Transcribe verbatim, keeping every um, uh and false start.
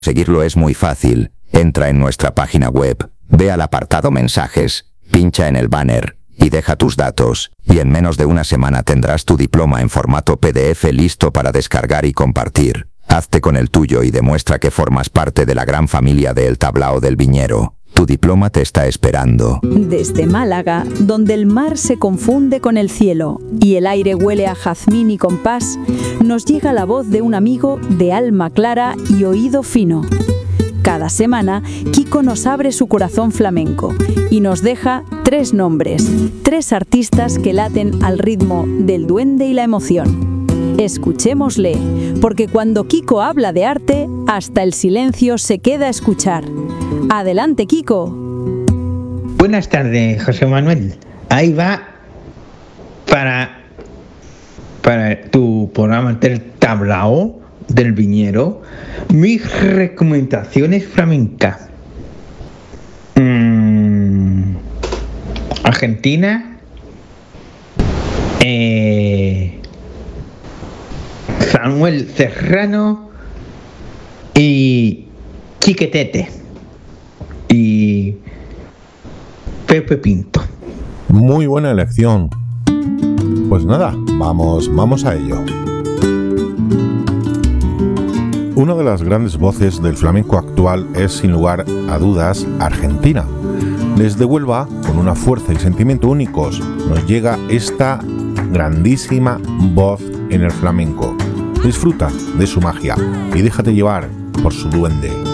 Seguirlo es muy fácil. Entra en nuestra página web, ve al apartado mensajes, pincha en el banner y deja tus datos, y en menos de una semana tendrás tu diploma en formato P D F listo para descargar y compartir. Hazte con el tuyo y demuestra que formas parte de la gran familia de El Tablao del Viñero. Tu diploma te está esperando. Desde Málaga, donde el mar se confunde con el cielo y el aire huele a jazmín y compás, nos llega la voz de un amigo de alma clara y oído fino. Cada semana, Kiko nos abre su corazón flamenco y nos deja tres nombres, tres artistas que laten al ritmo del duende y la emoción. Escuchémosle, porque cuando Kiko habla de arte, hasta el silencio se queda a escuchar. Adelante, Kiko. Buenas tardes, José Manuel. Ahí va para, para tu programa del Tablao del Viñero, mis recomendaciones flamencas. Mm, Argentina, eh, Samuel Serrano y Chiquetete y Pepe Pinto. Muy buena elección. Pues nada, vamos, vamos a ello. Una de las grandes voces del flamenco actual es, sin lugar a dudas, Argentina. Desde Huelva, con una fuerza y sentimiento únicos, nos llega esta grandísima voz en el flamenco. Disfruta de su magia y déjate llevar por su duende.